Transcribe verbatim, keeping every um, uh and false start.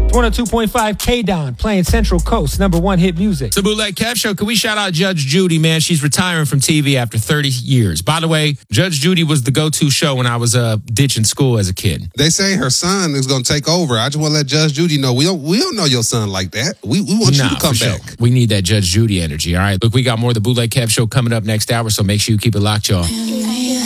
one oh two point five K-Don playing Central Coast number one hit music. It's the Bootleg Kev Show. Can we shout out Judge Judy, man? She's retiring from T V after thirty years. By the way, Judge Judy was the go-to show when I was uh, ditching school as a kid. They say her son is going to take over. I just want to let Judge Judy know we don't we don't know your son like that. We we want nah, you to come for back. Sure. We need that Judge Judy energy, all right? Look, we got more of the Bootleg Kev Show coming up next hour, so make sure you keep it locked, y'all.